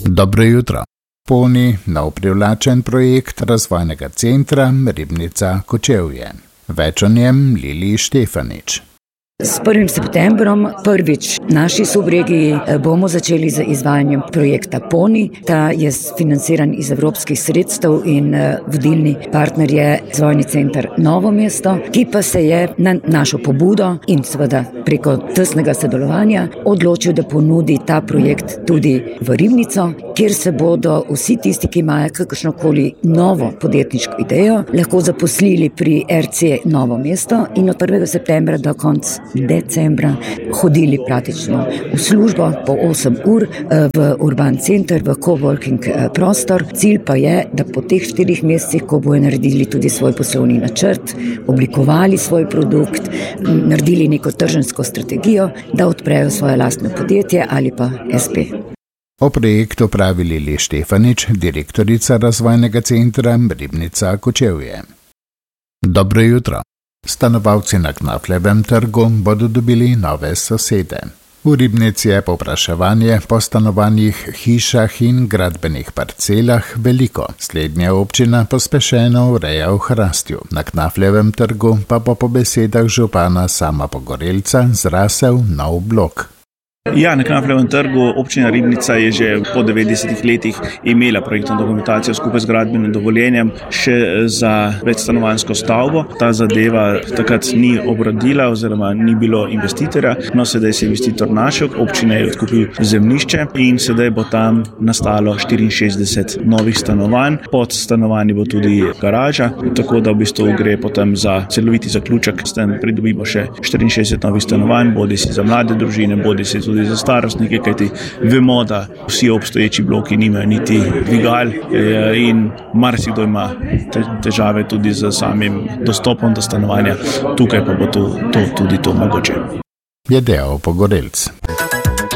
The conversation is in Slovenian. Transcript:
Dobro jutro. Poni, nov privlačen projekt razvojnega centra Ribnica Kočevje. Več o njem Lili Štefanič. S 1. septembrom prvič v naši subregiji bomo začeli z izvajanjem projekta Poni. Ta je financiran iz evropskih sredstev in vodilni partner je Razvojni center Novo mesto, ki pa se je na našo pobudo in seveda preko tesnega sodelovanja odločil, da ponudi ta projekt tudi v Ribnico, kjer se bodo vsi tisti, ki imajo kakršnokoli novo podjetniško idejo, lahko zaposlili pri RC Novo mesto in od 1. septembra do konca decembra hodili praktično v službo po 8 ur v urban center, v coworking prostor. Cilj pa je, da po teh 4 mesecih, ko bojo naredili tudi svoj poslovni načrt, oblikovali svoj produkt, naredili neko trženjsko strategijo, da odprejo svoje lastno podjetje ali pa SP. O projektu pravi Lili Štefanič, direktorica Razvojnega centra Ribnica Kočevje. Dobro jutro. Stanovalci na Knafljevem trgu bodo dobili nove sosede. V Ribnici je povpraševanje po stanovanjih, hišah in gradbenih parcelah veliko. Slednja občina pospešeno ureja v Hrastju. Na Knafljevem trgu pa po besedah župana Sama Pogorelca zrasel nov blok. Ja, na Knafljevem trgu občina Ribnica je že po 90 letih imela projektno dokumentacijo skupaj z gradbenim dovoljenjem še za večstanovanjsko stavbo. Ta zadeva takrat ni obrodila oziroma ni bilo investitorja, no sedaj se je investitor našel, občina je odkupil zemljišče in sedaj bo tam nastalo 64 novih stanovanj. Pod stanovanji bo tudi garaža, tako da v bistvu gre potem za celoviti zaključek, s tem pridobimo še 64 novih stanovanj, bodisi za mlade družine, bodisi tudi za starostnike, kajti vemo, da vsi obstoječi bloki nimajo niti dvigal in marsikdo ima težave tudi z samim dostopom do stanovanja. Tukaj pa bo tudi to mogoče. Je dejal Pogorelc.